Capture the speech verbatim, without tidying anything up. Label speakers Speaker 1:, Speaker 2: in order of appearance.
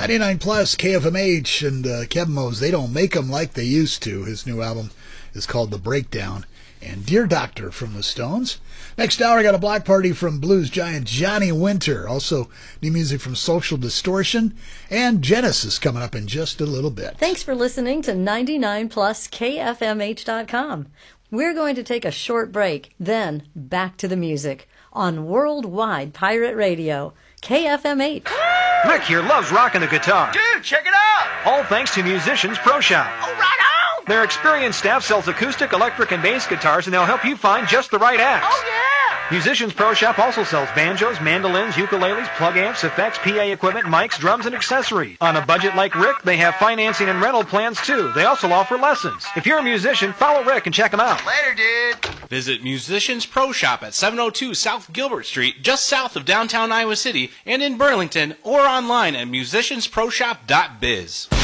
Speaker 1: ninety-nine plus K F M H and uh, Kevin Mose, they don't make them like they used to. His new album is called The Breakdown. And Dear Doctor from the Stones. Next hour, I got a block party from blues giant Johnny Winter. Also, new music from Social Distortion. And Genesis coming up in just a little bit.
Speaker 2: Thanks for listening to ninety-nine plus K F M H dot com. We're going to take a short break, then back to the music on Worldwide Pirate Radio, K F M H.
Speaker 3: Rick here loves rocking the guitar.
Speaker 4: Dude, check it out!
Speaker 3: All thanks to Musicians Pro Shop.
Speaker 4: Oh, right on!
Speaker 3: Their experienced staff sells acoustic, electric, and bass guitars, and they'll help you find just the right axe.
Speaker 4: Oh, yeah!
Speaker 3: Musicians Pro Shop also sells banjos, mandolins, ukuleles, plug amps, effects, P A equipment, mics, drums, and accessories. On a budget like Rick, they have financing and rental plans, too. They also offer lessons. If you're a musician, follow Rick and check them out.
Speaker 4: Later, dude!
Speaker 5: Visit Musicians Pro Shop at seven oh two South Gilbert Street, just south of downtown Iowa City, and in Burlington, or online at musicians pro shop dot biz.